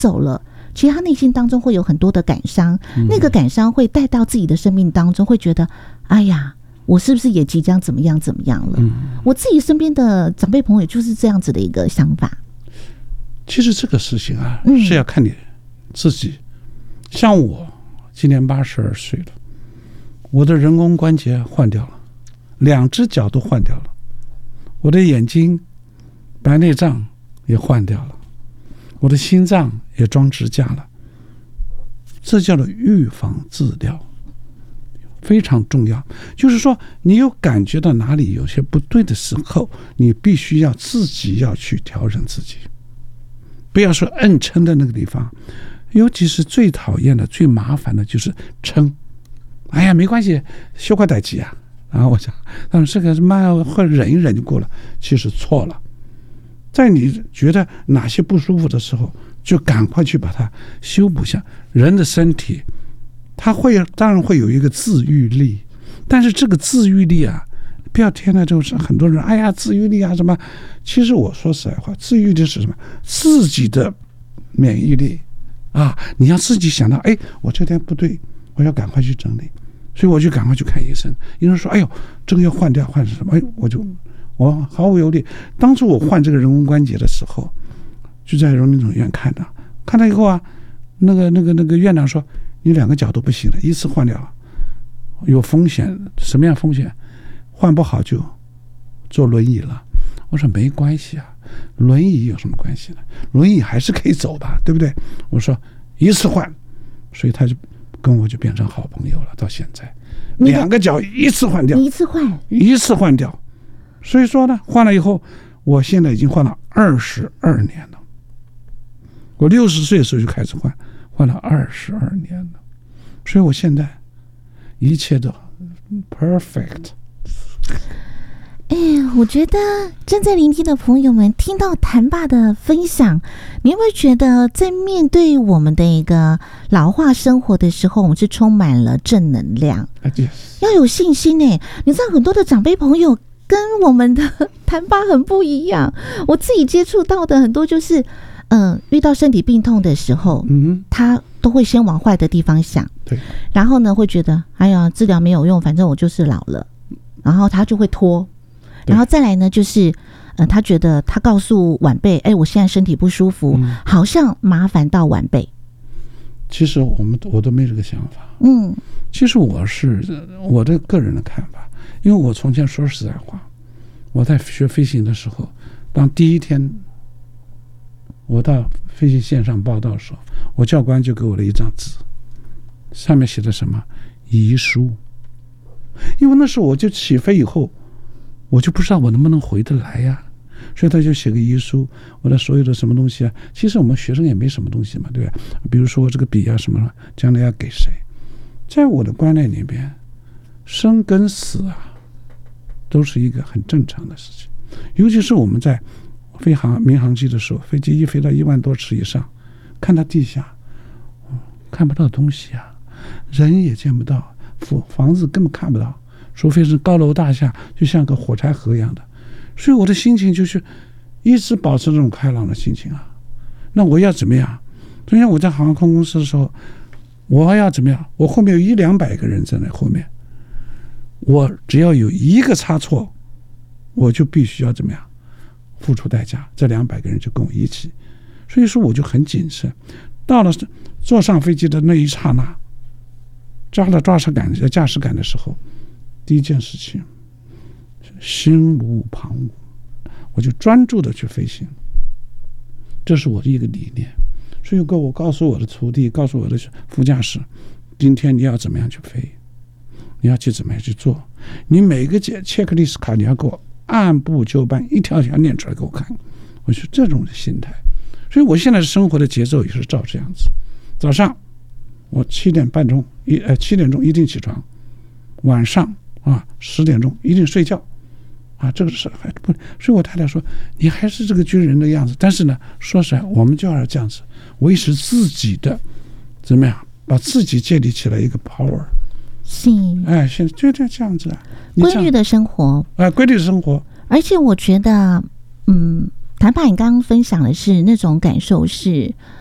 走了，其实他内心当中会有很多的感伤，那个感伤会带到自己的生命当中，会觉得哎呀，我是不是也即将怎么样怎么样了？我自己身边的长辈朋友就是这样子的一个想法。 其实这个事情啊，是要看你自己。像我今年82岁了，我的人工关节换掉了，2只脚都换掉了，我的眼睛白内障也换掉了，我的心脏也装支架了。这叫做预防治疗，非常重要。就是说你有感觉到哪里有些不对的时候，你必须要自己要去调整自己，不要说硬撑的那个地方。尤其是最讨厌的最麻烦的就是撑，哎呀没关系，小块代志啊，然后我想但是这个慢会忍一忍就过了，其实错了。在你觉得哪些不舒服的时候，就赶快去把它修补下。人的身体它当然会有一个自愈力，但是这个自愈力啊，不要天天就是很多人哎呀自愈力啊什么，其实我说实在话，自愈力是什么？自己的免疫力啊，你要自己想到，哎，我这天不对，我要赶快去整理，所以我就赶快去看医生。医生说，哎呦，这个要换掉，换成什么？哎，我毫无犹豫。当初我换这个人工关节的时候，就在荣民总医院看到以后啊，那个院长说，你2个脚都不行了，一次换掉有风险，什么样风险？换不好就坐轮椅了。我说没关系啊，轮椅有什么关系呢？轮椅还是可以走吧，对不对？我说一次换，所以他就跟我就变成好朋友了。到现在2个脚一次换掉，一次换掉。所以说呢，换了以后，我现在已经换了22年了。我60岁的时候就开始换了22年了。所以我现在一切都 perfect。 哎，我觉得正在聆听的朋友们听到谭爸的分享，你会不会觉得在面对我们的一个老化生活的时候，我们是充满了正能量，要有信心呢？你知道很多的长辈朋友跟我们的谭爸很不一样，我自己接触到的很多就是遇到身体病痛的时候，他都会先往坏的地方想， 对， 然后呢会觉得哎呀治疗没有用，反正我就是老了，然后他就会拖。然后再来呢，就是他觉得他告诉晚辈，哎，我现在身体不舒服，好像麻烦到晚辈。 其实我都没这个想法。其实我的个人的看法，因为我从前说实在话，我在学飞行的时候，当第一天我到飞行线上报道的时候，我教官就给我了一张纸，上面写的什么遗书。因为那时候我就起飞以后，我就不知道我能不能回得来呀，所以他就写个遗书，我的所有的什么东西啊，其实我们学生也没什么东西嘛，对吧？比如说这个笔啊什么，将来要给谁？在我的观念里边，生跟死啊，都是一个很正常的事情。尤其是我们在民航机的时候，飞机一飞到1万多尺以上，看到地下，看不到东西啊，人也见不到，房子根本看不到。除非是高楼大厦，就像个火柴盒一样的，所以我的心情就是一直保持这种开朗的心情啊。那我要怎么样？就像我在航空公司的时候，我要怎么样？我后面有100-200个人在那后面，我只要有一个差错，我就必须要怎么样付出代价。这200个人就跟我一起，所以说我就很谨慎。到了坐上飞机的那一刹那，抓了驾驶杆的时候，第一件事情，心无旁骛，我就专注的去飞行，这是我的一个理念。所以我告诉我的徒弟，告诉我的副驾驶，今天你要怎么样去飞，你要去怎么样去做，你每个checklist卡你要给我按部就班，一条条念出来给我看。我是这种心态，所以我现在生活的节奏也是照这样子。早上我7点钟一定起床，晚上10点钟一定睡觉啊，这个是还不。所以我太太说你还是这个军人的样子，但是呢，说实在，我们就要这样子维持自己的怎么样，把自己建立起来一个 power。 是， 哎，现在就这样子啊， 规律的生活， 规律的生活。 而且我觉得，谭爸，你刚刚分享的是那种感受是，